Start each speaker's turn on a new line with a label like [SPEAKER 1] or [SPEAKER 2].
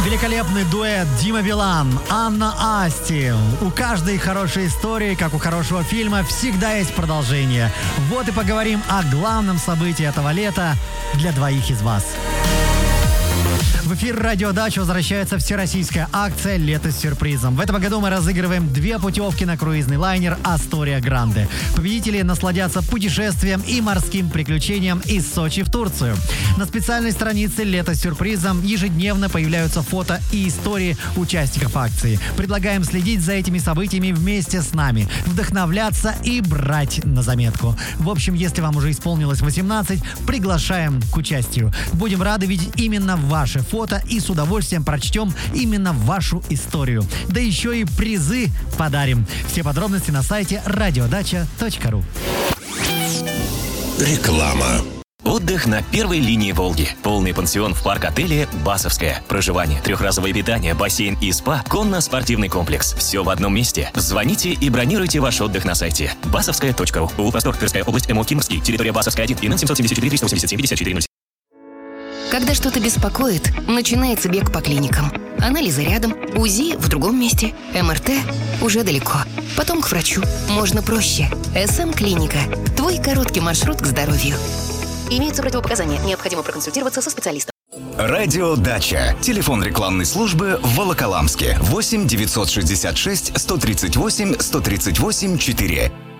[SPEAKER 1] Великолепный дуэт Дима Билан, Анна Асти. У каждой хорошей истории, как у хорошего фильма, всегда есть продолжение. Вот и поговорим о главном событии этого лета для двоих из вас. В эфир «Радио Дача» возвращается всероссийская акция «Лето с сюрпризом». В этом году мы разыгрываем 2 путевки на круизный лайнер «Астория Гранде». Победители насладятся путешествием и морским приключением из Сочи в Турцию. На специальной странице «Лето с сюрпризом» ежедневно появляются фото и истории участников акции. Предлагаем следить за этими событиями вместе с нами, вдохновляться и брать на заметку. В общем, если вам уже исполнилось 18, приглашаем к участию. Будем рады видеть именно ваши фото и с удовольствием прочтем именно вашу историю. Да еще и призы подарим. Все подробности на сайте radiodacha.ru.
[SPEAKER 2] Реклама.
[SPEAKER 3] Отдых на первой линии Волги. Полный пансион в парк-отеле «Басовская». Проживание, 3-разовое питание, бассейн и спа, конно-спортивный комплекс. Все в одном месте. Звоните и бронируйте ваш отдых на сайте basovskaya.ru. Улус-Простор, Тверская область, МО Кимовский, территория Басовская 1, ИНН 774 387 54 07.
[SPEAKER 4] Когда что-то беспокоит, начинается бег по клиникам. Анализы рядом, УЗИ в другом месте, МРТ уже далеко. Потом к врачу. Можно проще. СМ-клиника. Твой короткий маршрут к здоровью. Имеются противопоказания. Необходимо проконсультироваться со специалистом.
[SPEAKER 5] Радио Дача. Телефон рекламной службы в Волоколамске. 8 966 138 138 4.